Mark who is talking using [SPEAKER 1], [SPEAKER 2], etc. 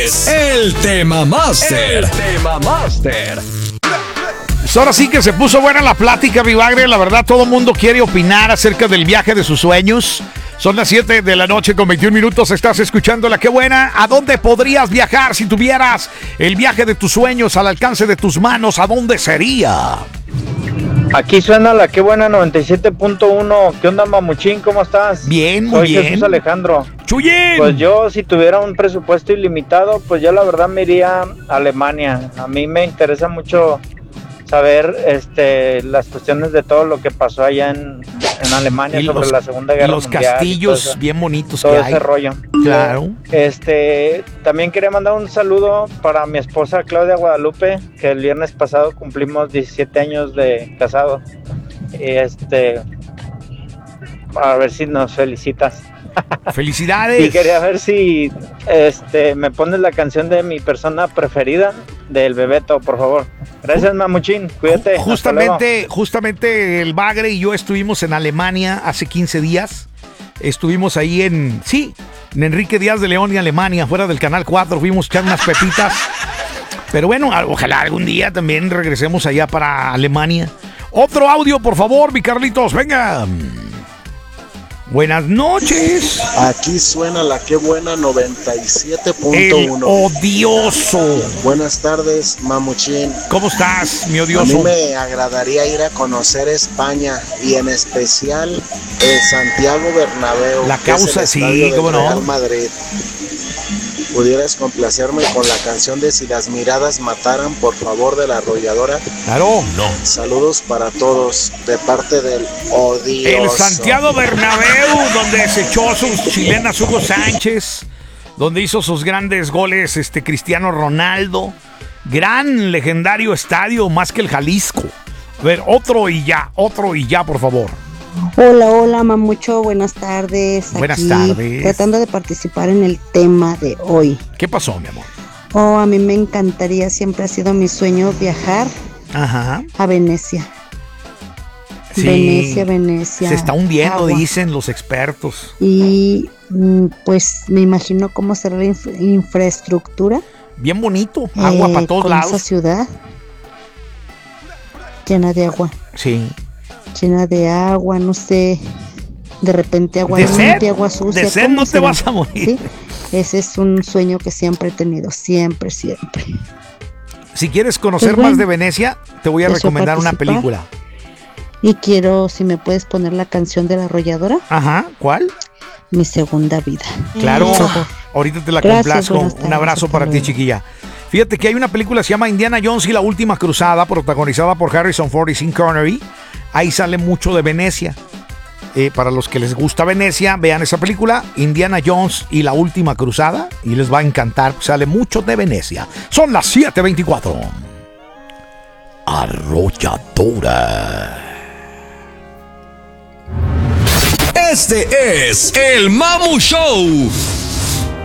[SPEAKER 1] es el Tema Master.
[SPEAKER 2] Pues ahora sí que se puso buena la plática, mi bagre. La verdad, todo el mundo quiere opinar acerca del viaje de sus sueños. Son las 7 de la noche con 21 minutos. Estás escuchando La Qué Buena. ¿A dónde podrías viajar si tuvieras el viaje de tus sueños al alcance de tus manos? ¿A dónde sería?
[SPEAKER 3] Aquí suena La Qué Buena 97.1. ¿Qué onda, mamuchín? ¿Cómo estás?
[SPEAKER 2] Bien, muy bien.
[SPEAKER 3] Soy Jesús Alejandro.
[SPEAKER 2] ¡Chuyín!
[SPEAKER 3] Pues yo, si tuviera un presupuesto ilimitado, pues yo la verdad me iría a Alemania. A mí me interesa mucho saber las cuestiones de todo lo que pasó allá en Alemania sobre la Segunda Guerra Mundial.
[SPEAKER 2] Los castillos bien bonitos
[SPEAKER 3] todo
[SPEAKER 2] que
[SPEAKER 3] ese
[SPEAKER 2] hay.
[SPEAKER 3] rollo.
[SPEAKER 2] Claro.
[SPEAKER 3] También quería mandar un saludo para mi esposa Claudia Guadalupe, que el viernes pasado cumplimos 17 años de casado. A ver si nos felicitas.
[SPEAKER 2] ¡Felicidades!
[SPEAKER 3] Y quería ver si me pones la canción de mi persona preferida del Bebeto, por favor. Gracias, mamuchín. Cuídate.
[SPEAKER 2] Justamente el Bagre y yo estuvimos en Alemania hace 15 días. Estuvimos ahí en Enrique Díaz de León y Alemania, fuera del Canal 4. Fuimos a echar unas pepitas. Pero bueno, ojalá algún día también regresemos allá para Alemania. Otro audio, por favor, mi Carlitos. Venga. Buenas noches.
[SPEAKER 4] Aquí suena La Qué Buena 97.1.
[SPEAKER 2] El odioso.
[SPEAKER 4] Buenas tardes, mamuchín.
[SPEAKER 2] ¿Cómo estás, mi
[SPEAKER 4] A
[SPEAKER 2] odioso?
[SPEAKER 4] mí me agradaría ir a conocer España y en especial el Santiago Bernabéu.
[SPEAKER 2] La
[SPEAKER 4] que es
[SPEAKER 2] causa,
[SPEAKER 4] el
[SPEAKER 2] sí,
[SPEAKER 4] estadio del
[SPEAKER 2] cómo no.
[SPEAKER 4] Real Madrid. ¿Pudieras complacerme con la canción de Si las miradas mataran, por favor, de La Arrolladora?
[SPEAKER 2] Claro.
[SPEAKER 1] No.
[SPEAKER 4] Saludos para todos de parte del odioso.
[SPEAKER 2] El Santiago Bernabéu, donde se echó sus chilenas Hugo Sánchez, donde hizo sus grandes goles Cristiano Ronaldo. Gran, legendario estadio, más que el Jalisco. A ver, otro y ya, por favor.
[SPEAKER 5] Hola, mamucho, buenas tardes.
[SPEAKER 2] Buenas
[SPEAKER 5] Aquí,
[SPEAKER 2] tardes.
[SPEAKER 5] tratando de participar en el tema de hoy.
[SPEAKER 2] ¿Qué pasó, mi amor?
[SPEAKER 5] A mí me encantaría, siempre ha sido mi sueño viajar
[SPEAKER 2] Ajá.
[SPEAKER 5] a Venecia.
[SPEAKER 2] Sí.
[SPEAKER 5] Venecia.
[SPEAKER 2] Se está hundiendo,
[SPEAKER 5] agua.
[SPEAKER 2] dicen los expertos.
[SPEAKER 5] Y pues me imagino cómo será la infraestructura.
[SPEAKER 2] Bien bonito, agua para todos
[SPEAKER 5] con
[SPEAKER 2] lados.
[SPEAKER 5] esa ciudad llena de agua.
[SPEAKER 2] Sí.
[SPEAKER 5] Llena de agua, no sé. De repente agua
[SPEAKER 2] ¿De sed?
[SPEAKER 5] limpia, agua sucia.
[SPEAKER 2] De sed
[SPEAKER 5] ¿cómo
[SPEAKER 2] no te
[SPEAKER 5] será?
[SPEAKER 2] vas a morir.
[SPEAKER 5] ¿Sí? Ese es un sueño que siempre he tenido, siempre.
[SPEAKER 2] Si quieres conocer
[SPEAKER 5] Pues bueno,
[SPEAKER 2] más de Venecia, te voy a
[SPEAKER 5] deseo
[SPEAKER 2] recomendar una
[SPEAKER 5] participar.
[SPEAKER 2] película.
[SPEAKER 5] Y quiero, si me puedes poner la canción de La Arrolladora,
[SPEAKER 2] Ajá, ¿cuál?
[SPEAKER 5] Mi Segunda Vida.
[SPEAKER 2] Claro,
[SPEAKER 5] Por favor.
[SPEAKER 2] ahorita te la
[SPEAKER 5] Gracias,
[SPEAKER 2] complazco.
[SPEAKER 5] buenas
[SPEAKER 2] Un
[SPEAKER 5] tardes,
[SPEAKER 2] abrazo
[SPEAKER 5] hasta
[SPEAKER 2] para ti,
[SPEAKER 5] luego.
[SPEAKER 2] chiquilla. Fíjate que hay una película que se llama Indiana Jones y la Última Cruzada, protagonizada por Harrison Ford y Sean Connery. Ahí sale mucho de Venecia. Para los que les gusta Venecia, vean esa película, Indiana Jones y la Última Cruzada, y les va a encantar, sale mucho de Venecia. Son las 7:24. Arrolladora.
[SPEAKER 1] Este es el Mamu Show.